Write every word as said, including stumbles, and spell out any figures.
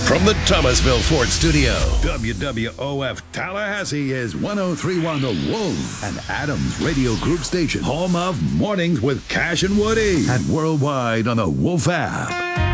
From the Thomasville Ford Studio, W W O F Tallahassee is one oh three point one The Wolf, an Adams Radio Group station, home of Mornings with Cash and Woody, and worldwide on the Wolf app.